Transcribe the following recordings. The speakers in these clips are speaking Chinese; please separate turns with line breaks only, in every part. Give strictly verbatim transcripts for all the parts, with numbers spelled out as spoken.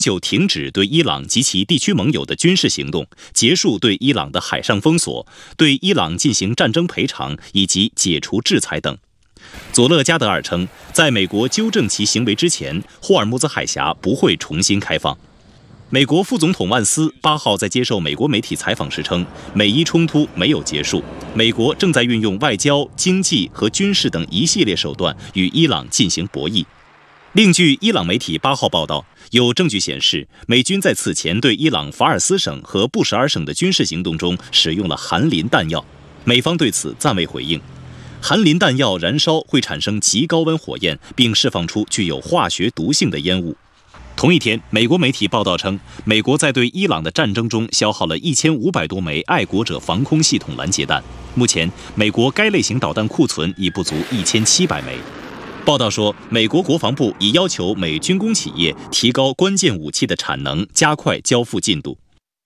就停止对伊朗及其地区盟友的军事行动，结束对伊朗的海上封锁，对伊朗进行战争赔偿以及解除制裁等。佐勒加德尔称，在美国纠正其行为之前，霍尔木兹海峡不会重新开放。美国副总统万斯八号在接受美国媒体采访时称，美伊冲突没有结束，美国正在运用外交、经济和军事等一系列手段与伊朗进行博弈。另据伊朗媒体八号报道，有证据显示，美军在此前对伊朗法尔斯省和布什尔省的军事行动中使用了含磷弹药，美方对此暂未回应。含磷弹药燃烧会产生极高温火焰，并释放出具有化学毒性的烟雾。同一天，美国媒体报道称，美国在对伊朗的战争中消耗了一千五百多枚爱国者防空系统拦截弹，目前美国该类型导弹库存已不足一千七百枚。报道说，美国国防部已要求美军工企业提高关键武器的产能，加快交付进度。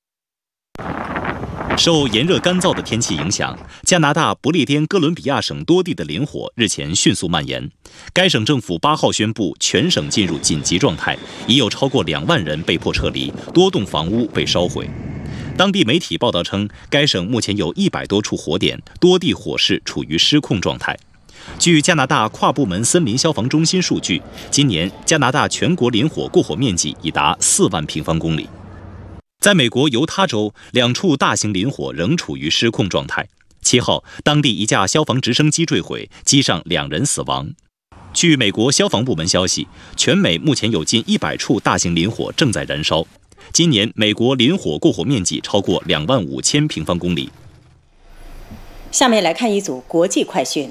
受炎热干燥的天气影响，加拿大不列颠哥伦比亚省多地的林火日前迅速蔓延。该省政府八号宣布全省进入紧急状态，已有超过两万人被迫撤离，多栋房屋被烧毁。当地媒体报道称，该省目前有一百多处火点，多地火势处于失控状态。据加拿大跨部门森林消防中心数据，今年加拿大全国林火过火面积已达四万平方公里。在美国犹他州，两处大型林火仍处于失控状态。七号，当地一架消防直升机坠毁，机上两人死亡。据美国消防部门消息，全美目前有近一百处大型林火正在燃烧。今年美国林火过火面积超过两万五千平方公里。
下面来看一组国际快讯。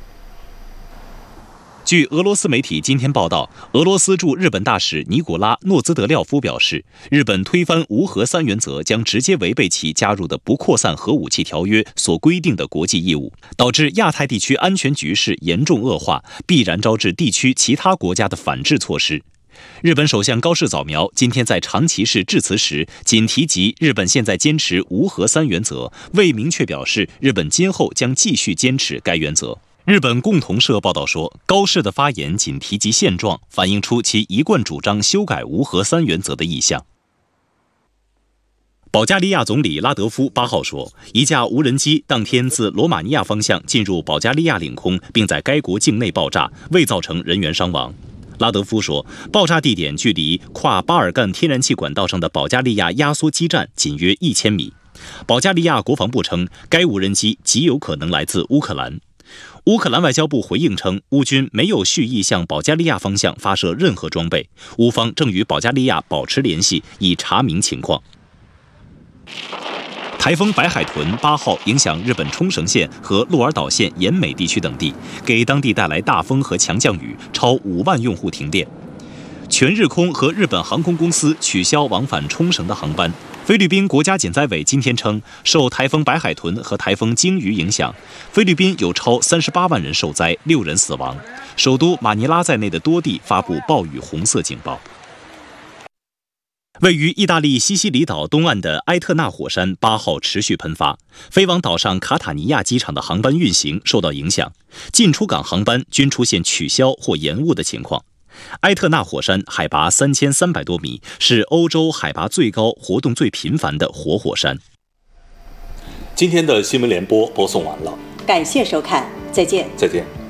据俄罗斯媒体今天报道，俄罗斯驻日本大使尼古拉·诺兹德廖夫表示，日本推翻无核三原则将直接违背其加入的不扩散核武器条约所规定的国际义务，导致亚太地区安全局势严重恶化，必然招致地区其他国家的反制措施。日本首相高市早苗今天在长崎市致辞时，仅提及日本现在坚持无核三原则，未明确表示日本今后将继续坚持该原则。日本共同社报道说，高市的发言仅提及现状，反映出其一贯主张修改无核三原则的意向。保加利亚总理拉德夫八号说，一架无人机当天自罗马尼亚方向进入保加利亚领空，并在该国境内爆炸，未造成人员伤亡。拉德夫说，爆炸地点距离跨巴尔干天然气管道上的保加利亚压缩基站仅约一千米。保加利亚国防部称，该无人机极有可能来自乌克兰。乌克兰外交部回应称，乌军没有蓄意向保加利亚方向发射任何装备，乌方正与保加利亚保持联系，以查明情况。台风白海豚八号影响日本冲绳县和鹿儿岛县延美地区等地，给当地带来大风和强降雨，超五万用户停电。全日空和日本航空公司取消往返冲绳的航班。菲律宾国家减灾委今天称，受台风白海豚和台风鲸鱼影响，菲律宾有超三十八万人受灾，六人死亡。首都马尼拉在内的多地发布暴雨红色警报。位于意大利西西里岛东岸的埃特纳火山八号持续喷发，飞往岛上卡塔尼亚机场的航班运行受到影响，进出港航班均出现取消或延误的情况。埃特纳火山海拔三千三百多米，是欧洲海拔最高、活动最频繁的活火山。
今天的新闻联播播送完了，
感谢收看，再见。
再见。